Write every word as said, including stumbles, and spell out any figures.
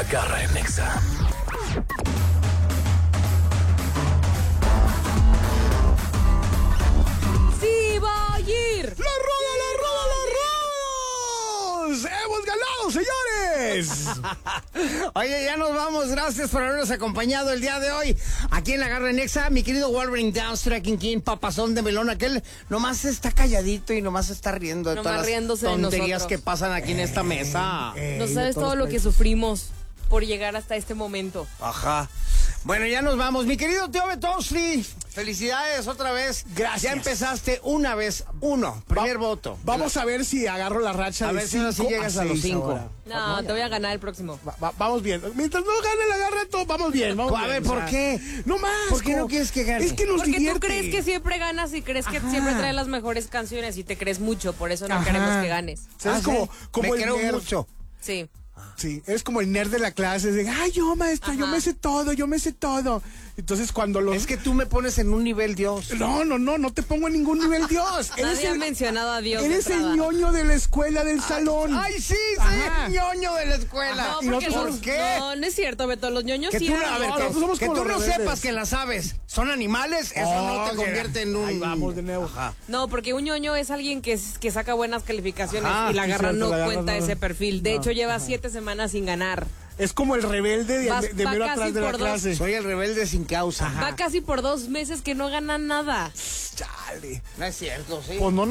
La Garra en Nexa. ¡Sí, va a ir! ¡La roda, la roda, la roda! ¡Hemos ganado, señores! Oye, ya nos vamos. Gracias por habernos acompañado el día de hoy aquí en La Garra en Nexa. Mi querido Wolverine Downs, Tracking King, papazón de melón, aquel nomás está calladito y nomás está riendo de Nomás todas las riéndose de tonterías nosotros. que pasan aquí en esta mesa. Eh, No de sabes todos todo lo los que países. sufrimos por llegar hasta este momento. Ajá. Bueno, ya nos vamos. Mi querido Teo Betosli, felicidades otra vez. Gracias. Ya empezaste una vez, uno, primer Va- voto. Vamos a ver si agarro la racha A de ver si ahora sí cinco llegas a los seis cinco. ahora. No, te voy a ganar el próximo. Va- va- vamos bien. Mientras no gane la garra, todo, vamos bien. Vamos A bien, ver, o ¿por sea, qué? No más. ¿Por qué no como- quieres que gane? Es que nos Porque divierte. tú crees que siempre ganas y crees que Ajá. siempre trae las mejores canciones y te crees mucho, por eso no Ajá. queremos que ganes. ¿Sabes? Ah, como, sí. como Me el creo nerd. mucho. Sí. Sí, es como el nerd de la clase. Es de, ay, yo, maestra, yo Ajá. me sé todo, yo me sé todo. Entonces, cuando los... Es que tú me pones en un nivel Dios. No, no, no, no te pongo en ningún nivel Dios. Nadie ha mencionado a Dios de Eres el entrada. ñoño de la escuela del salón. Ay, sí, soy Ajá. el ñoño de la escuela. No, ¿Y porque nosotros los- por qué? No, no es cierto, Beto. Los ñoños Que sí tú, eran a ver, los- que, nosotros somos que como tú no los rebeldes. sepas que las aves son animales, eso no te Oh, convierte en un... Ahí vamos de nuevo. Ajá. No, porque un ñoño es alguien que, es- que saca buenas calificaciones Ajá, y la sí, garra cierto, no la Garra cuenta no. ese perfil. De No, hecho, lleva ajá. siete semanas sin ganar. Es como el rebelde de, Vas- de, de va mero casi atrás de la por dos. clase. Soy el rebelde sin causa. Va casi por dos meses que no gana nada. Chale. No es cierto, sí. Pues no